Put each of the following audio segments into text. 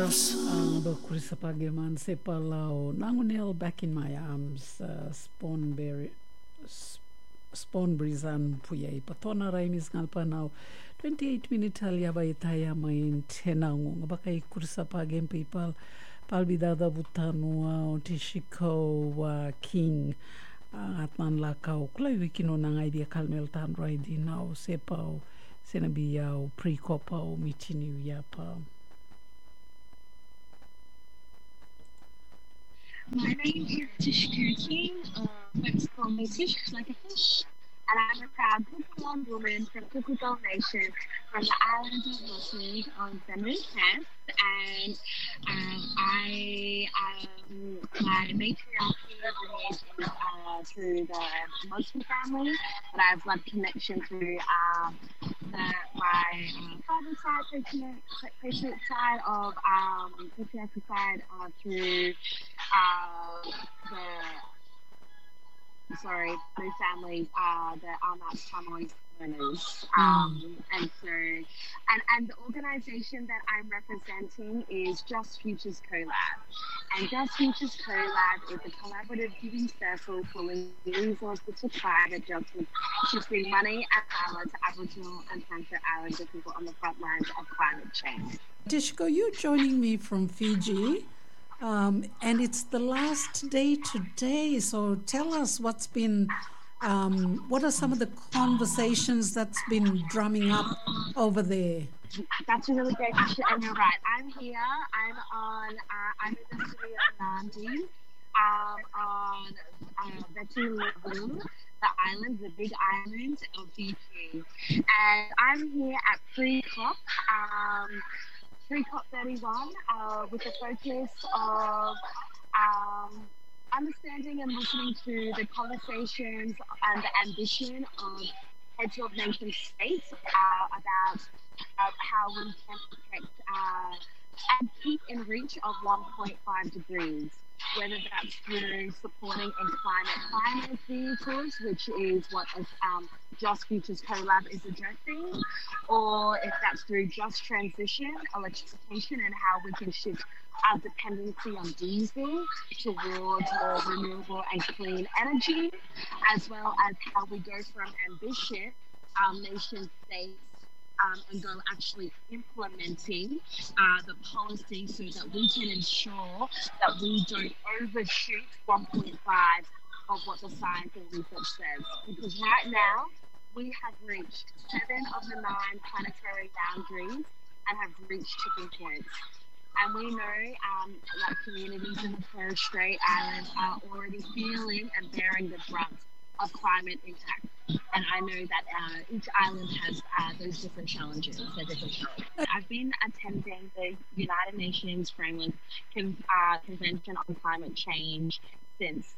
Kurisa Pageman Sepalao Nangunel Back in My Arms Spawn Brizan Puyay Patona Raimis Ngalpanao 28 minute Aliaba Itaya Main Tenang Bakay Kurisa Pagem people Palbidada Butanua Tishiko wa King Atman Lakau Klay Wikino Nang Idea Kalmel Tan Raidi now Sepao Senabiyao Pre-Copa Mitinu Yapa. My name is Tishku King. Folks call me Tish like a fish. And I'm a proud Kukulon woman from Kukulon Nation from the island of Mossig on Samu Camp. And my matriarchy lineage is through the Mossig family, but I have blood connection through my father's side, patient side of patriarchal side through the family, the Armat Samoan owners. And the organization that I'm representing is Just Futures CoLab. And Just Futures CoLab is a collaborative giving circle pulling resources to private jobs with shifting money and power to Aboriginal and Torres Strait Islander people on the front lines of climate change. Tishko, you're joining me from Fiji. And it's the last day today, so tell us what are some of the conversations that's been drumming up over there? That's a really great question, and you're right. I'm here. I'm in the city of Nandi, on Vetu Levu, the island, the big island of Fiji. And I'm here at pre-COP. Pre-COP 31 with the focus of understanding and listening to the conversations and the ambition of heads of nation states about how we can protect and keep in reach of 1.5 degrees, whether that's through supporting in climate finance vehicles, which is what Just Futures CoLab is addressing, or if that's through just transition, electrification, and how we can shift our dependency on diesel towards more renewable and clean energy, as well as how we go from ambition, nation states, and go actually implementing the policy so that we can ensure that we don't overshoot 1.5 of what the science and research says. Because right now, we have reached 7 of the 9 planetary boundaries and have reached tipping points. And we know that communities in the Torres Strait Islands are already feeling and bearing the brunt of climate impact. And I know that each island has those different challenges. I've been attending the United Nations Framework Convention on Climate Change since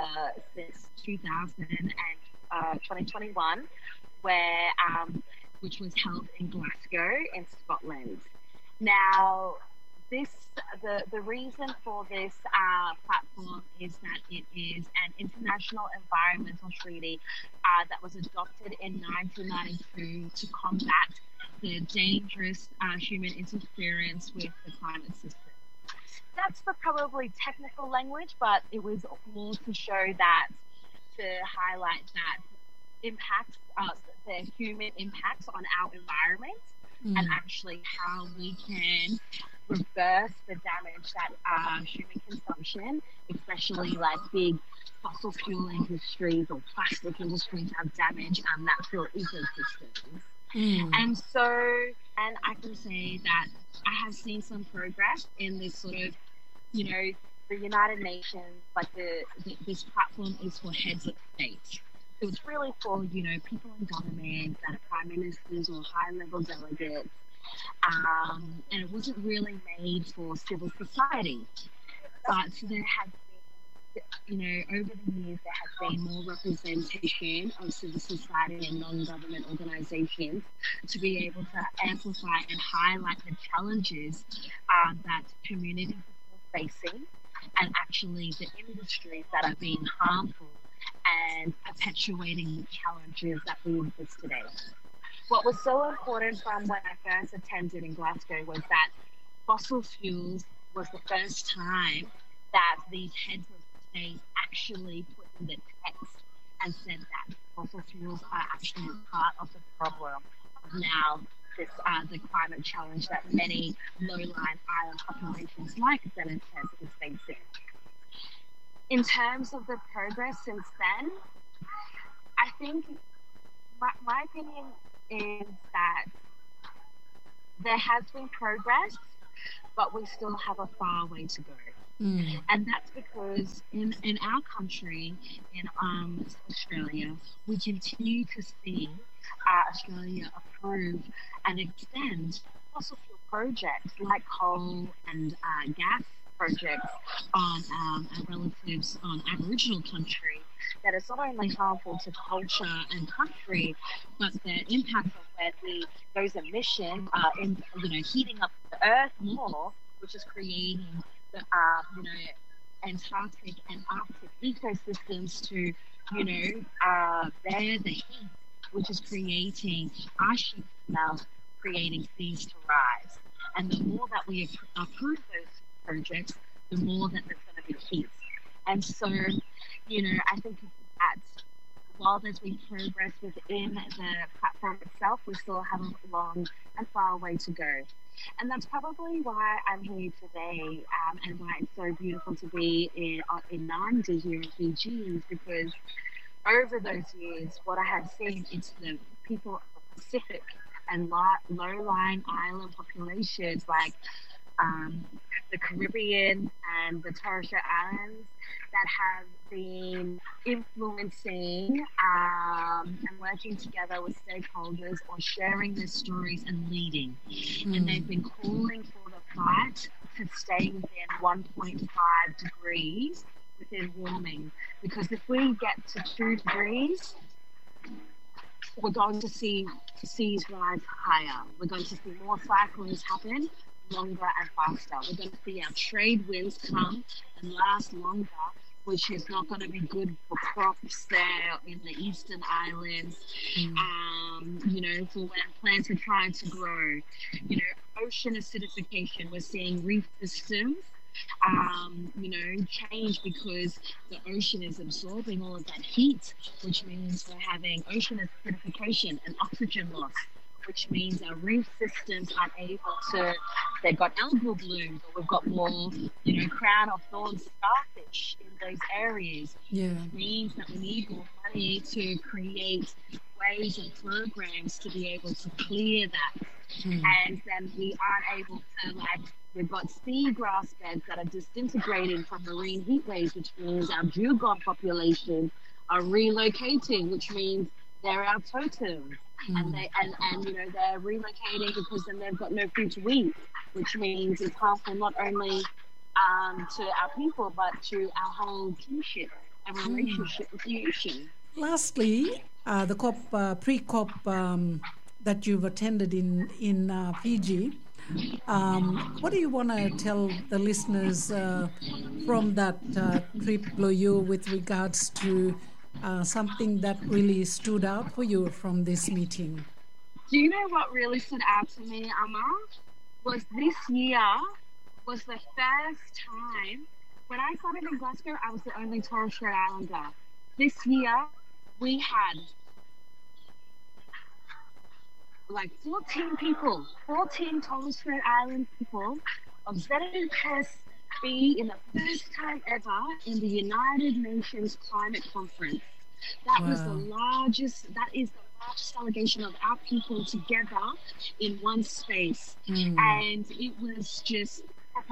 2021, which was held in Glasgow in Scotland. Now, the reason for this platform is that it is an international environmental treaty that was adopted in 1992 to combat the dangerous human interference with the climate system. That's the probably technical language, but it was more to highlight that impacts, the human impacts on our environment, and actually how we can reverse the damage that human consumption, especially like big fossil fuel industries or plastic industries, have damaged natural ecosystems. And I can say that I have seen some progress in this sort of, the United Nations, but this platform is for heads of state. So it's really for, people in government, that are prime ministers or high-level delegates. And it wasn't really made for civil society. But there has been, over the years, there has been more representation of civil society and non-government organizations to be able to amplify and highlight the challenges that communities are facing, and actually the industries that are being harmful and perpetuating the challenges that we exist today. What was so important from when I first attended in Glasgow was that fossil fuels was the first time that these heads of state actually put in the text and said that fossil fuels are actually part of the problem of now the climate challenge that many low-lying island populations like Zenith is facing. In terms of the progress since then, I think my opinion is that there has been progress, but we still have a far way to go. And that's because in our country, in Australia, we continue to see Australia approve and extend fossil fuel projects like coal and gas projects on our relatives on Aboriginal country that is not only harmful to culture and country, but the impact of where those emissions are heating up the earth more, which is creating the Antarctic and Arctic ecosystems to bear the heat, which is creating ice sheets now, creating seas to rise. And the more that we approve those projects, the more that there's going to be heat. And so, I think that while there's been progress within the platform itself, we still have a long and far way to go. And that's probably why I'm here today, and why it's so beautiful to be in Nadi here in Fiji, because over those years, what I have seen is the people of the Pacific and low-lying island populations like the Caribbean and the Torres Strait Islands that have been influencing and working together with stakeholders on sharing their stories and leading. And they've been calling for the fight to stay within 1.5 degrees within warming. Because if we get to 2 degrees, we're going to see seas rise higher. We're going to see more cyclones happen longer and faster. We're going to see our trade winds come and last longer, which is not going to be good for crops there in the eastern islands, for when plants are trying to grow. Ocean acidification, we're seeing reef systems change because the ocean is absorbing all of that heat, which means we're having ocean acidification and oxygen loss, which means our reef systems aren't able to, they've got algal blooms, or we've got more, crown of thorns starfish in those areas. Which means that we need more money to create ways and programs to be able to clear that. And then we aren't able to, we've got seagrass beds that are disintegrating from marine heat waves, which means our dugong populations are relocating, which means they're our totems. And they're relocating because then they've got no food to eat, which means it's harmful not only to our people but to our whole kinship and relationship with the ocean. Lastly, the COP pre-COP that you've attended in Fiji, what do you want to tell the listeners from that trip, Loyu, with regards to something that really stood out for you from this meeting? Do you know what really stood out to me, Amma? Was this year was the first time, when I started in Glasgow, I was the only Torres Strait Islander. This year, we had 14 Torres Strait Island people of ZNPS be in the first time ever in the United Nations Climate Conference. That was the largest, that is the largest delegation of our people together in one space. And it was just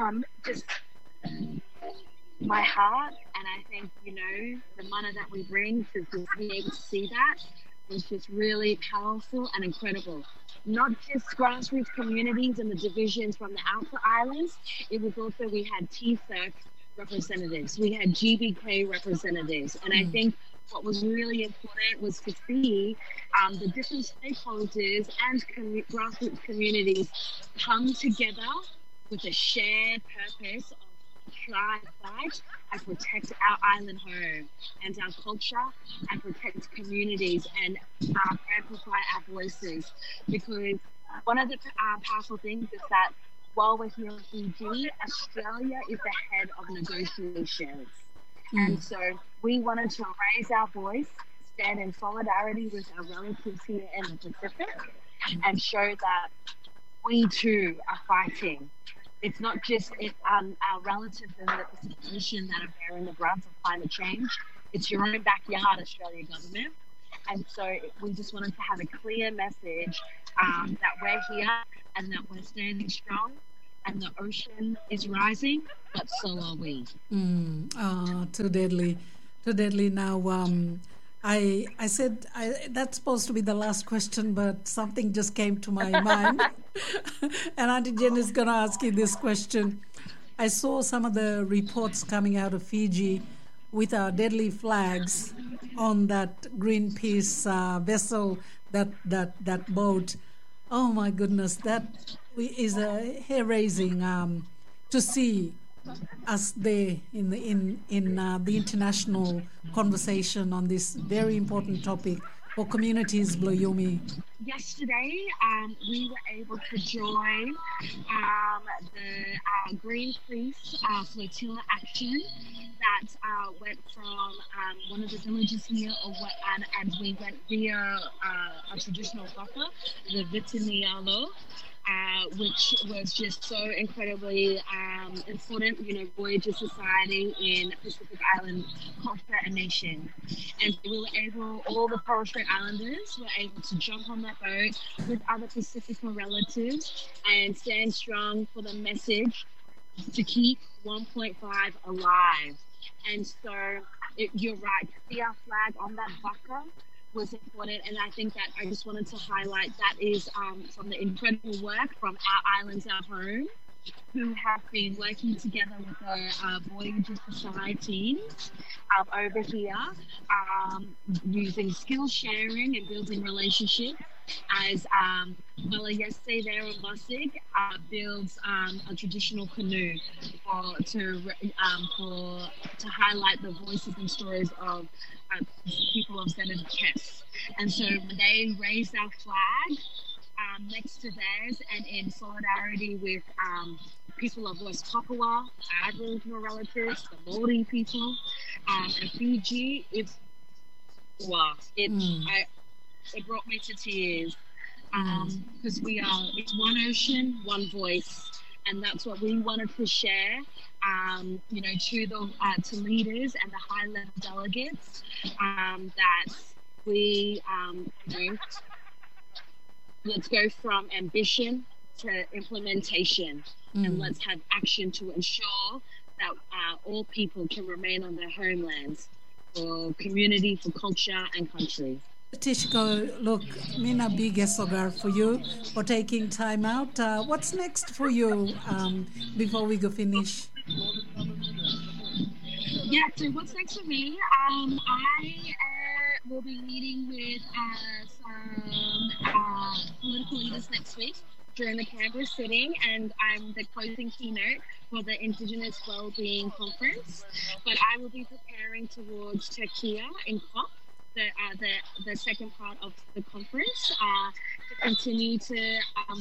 my heart, and I think, the money that we bring to be able to see that was just really powerful and incredible. Not just grassroots communities and the divisions from the outer islands, it was also, we had TSEC representatives, we had GBK representatives, and I think what was really important was to see the different stakeholders and grassroots communities come together with a shared purpose of trying to fight and protect our island home and our culture and protect communities and amplify our voices. Because one of the powerful things is that while we're here in Fiji, Australia is the head of negotiations. And so we wanted to raise our voice, stand in solidarity with our relatives here in the Pacific, and show that we too are fighting. It's not just our relatives in the Pacific Ocean that are bearing the brunt of climate change. It's your own backyard, Australian government. And so we just wanted to have a clear message that we're here and that we're standing strong, and the ocean is rising, but so are we. Too deadly. Too deadly. Now, I said that's supposed to be the last question, but something just came to my mind. And Auntie Jen is going to ask you this question. I saw some of the reports coming out of Fiji with our deadly flags on that Greenpeace vessel, that boat. Oh my goodness, that is a hair-raising to see us there in the international conversation on this very important topic for communities, Bloyomi. Yesterday, we were able to join the Greenpeace flotilla action that went from one of the villages here, and we went via a traditional buffer, the Vitinialo, which was just so incredibly important, Voyager Society in Pacific Island culture and nation. And we were able, all the Torres Strait Islanders were able to jump on that boat with other Pacifica relatives and stand strong for the message to keep 1.5 alive. And so you're right, to see our flag on that bucker was important, and I think that I just wanted to highlight that is from the incredible work from Our Islands, Our Home, who have been working together with the Voyager Society over here, using skill sharing and building relationships, as Malayese there in Lusig builds a traditional canoe to highlight the voices and stories of people of Senator Kess. And so they raised our flag next to theirs, and in solidarity with people of West Papua, Aboriginal relatives, the Maori people, and Fiji. It brought me to tears, because it's one ocean, one voice, and that's what we wanted to share, to leaders and the high level delegates, that we, let's go from ambition to implementation, and let's have action to ensure that all people can remain on their homelands for community, for culture and country. Tishko, look, Mina big sogar for you for taking time out. What's next for you before we go finish? Yeah, so what's next for me? I will be meeting with some political leaders next week during the Canberra sitting, and I'm the closing keynote for the Indigenous Wellbeing Conference. But I will be preparing towards Turkey in COP, the second part of the conference, to continue to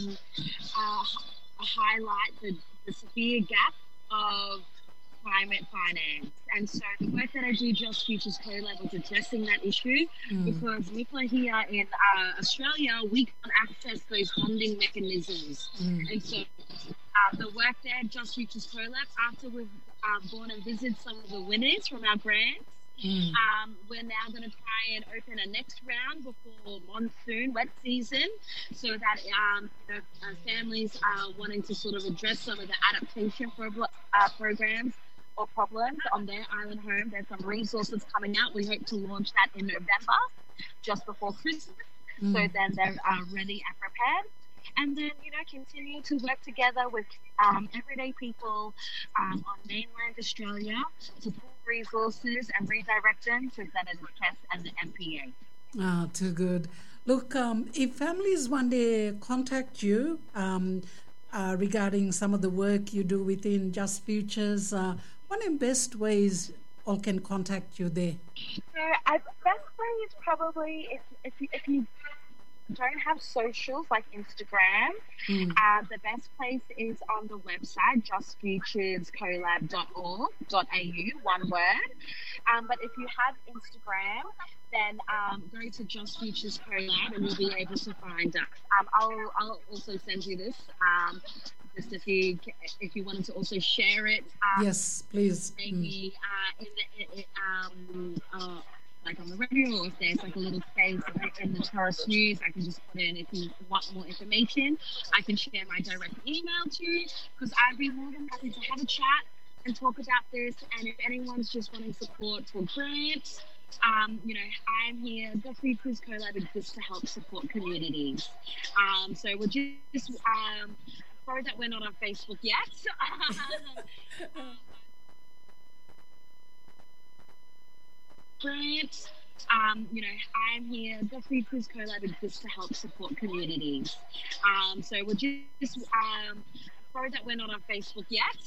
highlight the severe gap of climate finance. And so the work that I do, Just Futures Co-Lab, was addressing that issue, because people here in Australia, we can't access those funding mechanisms. And so the work there, Just Futures Co-Lab, after we've gone and visited some of the winners from our grants, we're now going to try and open a next round before monsoon, wet season, so that families are wanting to sort of address some of the adaptation programs or problems on their island home. There's some resources coming out. We hope to launch that in November, just before Christmas, so then they're ready and prepared. And then, continue to work together with everyday people on mainland Australia to pull resources and redirect them to Senator Kess and the MPA. Too good. Look, if families one day contact you regarding some of the work you do within Just Futures, one of the best ways all can contact you there? So, best way is probably if you don't have socials like Instagram, the best place is on the website, justfuturescollab.org.au, one word. But if you have Instagram, then go to Just Futures Collab and you'll be able to find us. I'll also send you this just if you wanted to also share it. Yes, please. Maybe like on the radio, or if there's like a little space in the Taurus News, I can just put in if you want more information. I can share my direct email to you, because I'd be more than happy to have a chat and talk about this. And if anyone's just wanting support for grants, I'm here. The Futures Collab exists to help support communities. So we're just sorry that we're not on Facebook yet. Grants. I'm here. The Futures Collab exists to help support communities. So we're just sorry that we're not on Facebook yet.